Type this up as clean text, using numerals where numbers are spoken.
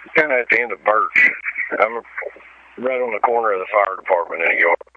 Kind of at the end of Birch. I'm right on the corner of the fire department in a yard.